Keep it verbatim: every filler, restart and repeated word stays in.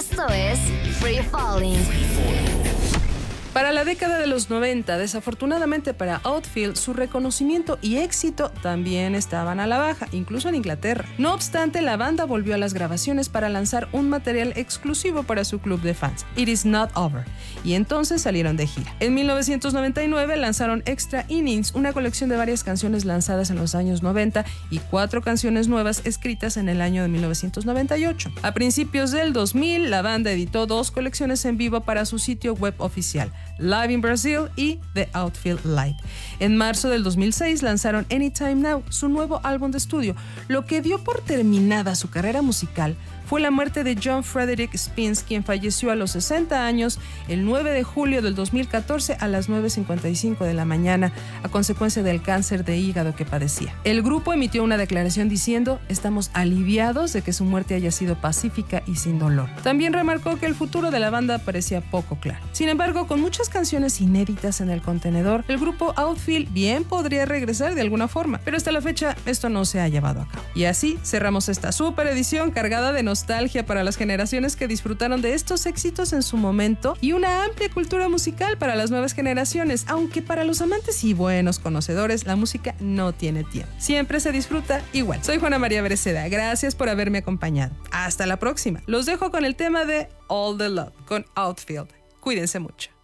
Esto es Free Falling. Para la década de los noventa, desafortunadamente para Outfield, su reconocimiento y éxito también estaban a la baja, incluso en Inglaterra. No obstante, la banda volvió a las grabaciones para lanzar un material exclusivo para su club de fans, It Is Not Over, y entonces salieron de gira. En mil novecientos noventa y nueve lanzaron Extra Innings, una colección de varias canciones lanzadas en los años noventa y cuatro canciones nuevas escritas en el año de mil novecientos noventa y ocho. A principios del dos mil, la banda editó dos colecciones en vivo para su sitio web oficial, Live in Brazil y The Outfield Live. En marzo del dos mil seis lanzaron Anytime Now, su nuevo álbum de estudio. Lo que dio por terminada su carrera musical fue la muerte de John Frederick Spence, quien falleció a los sesenta años el nueve de julio del dos mil catorce a las nueve cincuenta y cinco de la mañana a consecuencia del cáncer de hígado que padecía. El grupo emitió una declaración diciendo: "Estamos aliviados de que su muerte haya sido pacífica y sin dolor". También remarcó que el futuro de la banda parecía poco claro. Sin embargo, con muchas canciones inéditas en el contenedor, el grupo Outfield bien podría regresar de alguna forma, pero hasta la fecha esto no se ha llevado a cabo. Y así cerramos esta super edición cargada de nostalgia para las generaciones que disfrutaron de estos éxitos en su momento y una amplia cultura musical para las nuevas generaciones, aunque para los amantes y buenos conocedores la música no tiene tiempo. Siempre se disfruta igual. Soy Juana María Breceda, gracias por haberme acompañado. Hasta la próxima. Los dejo con el tema de All the Love con Outfield. Cuídense mucho.